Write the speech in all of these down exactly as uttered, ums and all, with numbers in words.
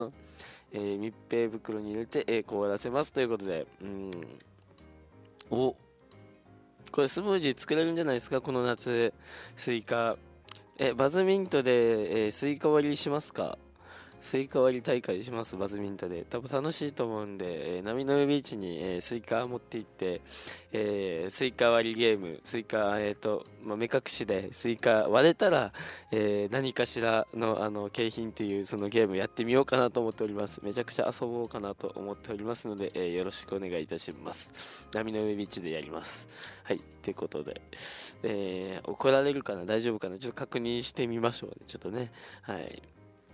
えー密閉袋に入れて、えー凍らせますということで、うん、お、これスムージー作れるんじゃないですか、この夏。スイカ。え、バズミントで、えースイカ割りしますか？スイカ割り大会します、バズミントで。多分楽しいと思うんで、えー波の上ビーチに、えースイカ持って行って、えースイカ割りゲーム、スイカ、えっと、まあ、目隠しでスイカ割れたら、えー何かしらの、あの景品というそのゲームやってみようかなと思っております。めちゃくちゃ遊ぼうかなと思っておりますので、えーよろしくお願いいたします。波の上ビーチでやります。はい、ってことで、えー怒られるかな、大丈夫かな、ちょっと確認してみましょうね、ちょっとね。はい。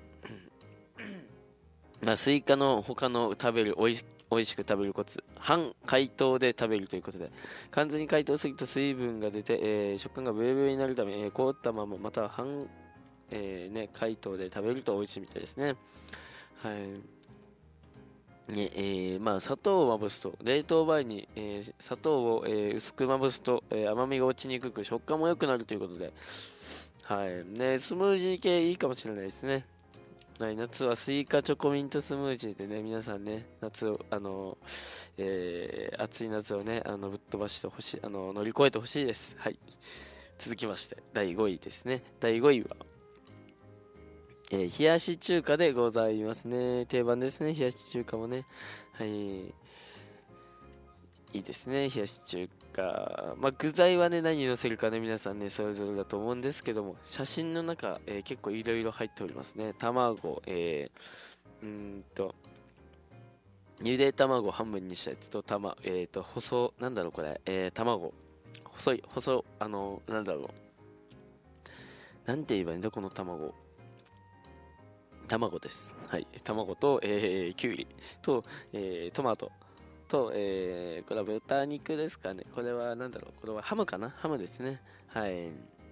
まあ、スイカの他の食べるおいし美味しく食べるコツ、半解凍で食べるということで、完全に解凍すると水分が出て、えー食感がブヨブヨになるため、えー凍ったまままたは半、えーね、解凍で食べると美味しいみたいですね。はい。ねえーまあ、砂糖をまぶすと、冷凍前に、えー砂糖を、えー薄くまぶすと、えー甘みが落ちにくく食感も良くなるということで、はい。ね、スムージー系いいかもしれないですね。はい、夏はスイカチョコミントスムージーでね、皆さんね、夏を、あの、えー暑い夏をね、あの、ぶっ飛ばしてほしい、あの、乗り越えてほしいです。はい。続きまして、だいごいですね。だいごいは、えー冷やし中華でございますね。定番ですね、冷やし中華もね。はい。いいですね、冷やし中華。まあ、具材はね、何乗せるかね、皆さんね、それぞれだと思うんですけども、写真の中、えー結構いろいろ入っておりますね。卵、えー、うーんと、ゆで卵半分にしたやつと、たま、えっと、細、なんだろうこれ、えー、卵。細い、細、あの、なんだろう。なんて言えばいいんだ、この卵。卵です。はい。卵と、えー、きゅうりと、えー、トマトと、えー、これは豚肉ですかね。これは、なんだろう。これはハムかな、ハムですね。はい。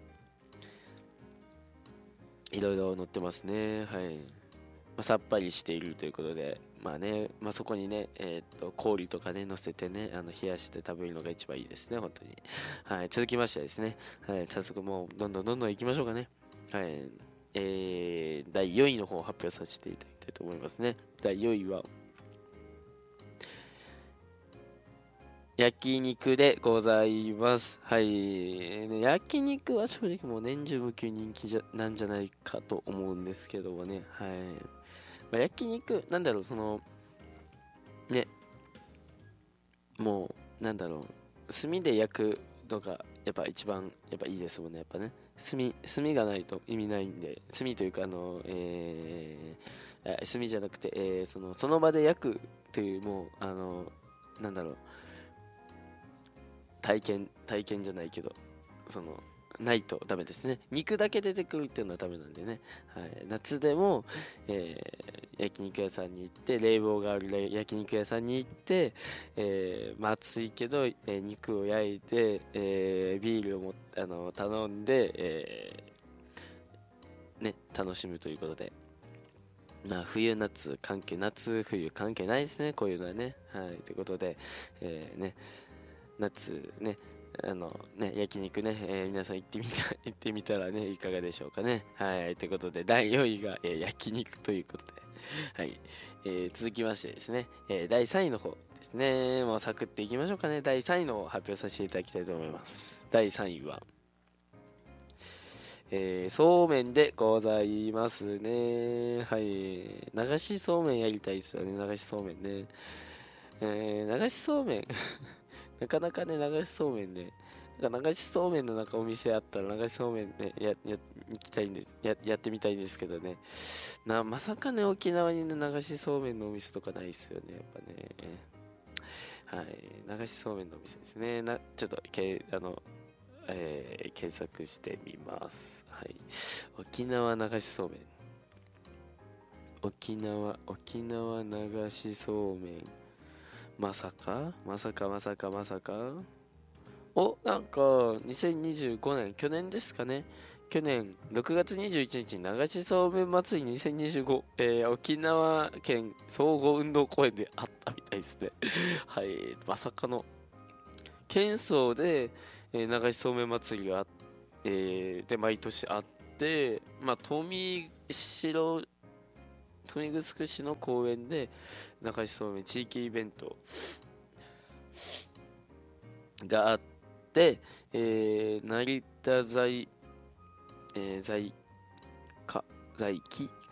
いろいろ乗ってますね。はい。まあ、さっぱりしているということで、まあね、まあ、そこにね、えーっと、氷とかね、乗せてね、あの冷やして食べるのが一番いいですね、本当に。はい、続きましてですね、はい、早速もう、どんどんどんどん行きましょうかね。はい、えー、だいよんいの方を発表させていただきたいと思いますね。だいよんいは、焼肉でございます。はい。ね焼肉は正直もう年中無休人気じゃなんじゃないかと思うんですけどもね。はい。まあ、焼肉、なんだろう、その、ね、もう、なんだろう、炭で焼くのが、やっぱ一番、やっぱいいですもんね、やっぱね。炭、炭がないと意味ないんで、炭というか、あの、えー、あ炭じゃなくて、えーその、その場で焼くという、もう、あの、なんだろう、体験、体験じゃないけど、その、ないとダメですね。肉だけ出てくるっていうのはダメなんでね。はい、夏でも、えー焼肉屋さんに行って、冷房があるれ焼肉屋さんに行って、えーまあ暑いけど、えー肉を焼いて、えービールをもあの頼んで、えーね、楽しむということで。まあ冬夏関係、夏冬関係ないですね、こういうのはね。はい、ということで、えーね、夏ね、あのね、焼肉ね、えー皆さん行ってみた、行ってみたらね、いかがでしょうかね。はい、ということで、だいよんいが、えー焼肉ということで、はい、えー続きましてですね、えーだいさんいの方ですね、もうサクっていきましょうかね。だいさんいの方を発表させていただきたいと思います。だいさんいは、えーそうめんでございますね。はい、流しそうめんやりたいですよね、流しそうめんね。えー流しそうめんなかなかね、流しそうめんね。なんか流しそうめんのなんかお店あったら流しそうめんね、や、や、行きたいんです。や、やってみたいんですけどね。な、まさかね、沖縄にね、流しそうめんのお店とかないっすよね、やっぱね。はい。流しそうめんのお店ですね。な、ちょっと、け、あの、えー検索してみます。はい。沖縄流しそうめん。沖縄、沖縄流しそうめん。まさかまさかまさかまさかお、なんか、にせんにじゅうごねん、去年ですかね。去年、ろくがつにじゅういちにちにちに流しそうめん祭りにせんにじゅうご、えー沖縄県総合運動公園であったみたいですね。はい、まさかの、県総で、えー流しそうめん祭りがあって、で、毎年あって、まあ、富城豊見城市の公園で流しそうめん地域イベントがあって、えー成田在、えー在か在木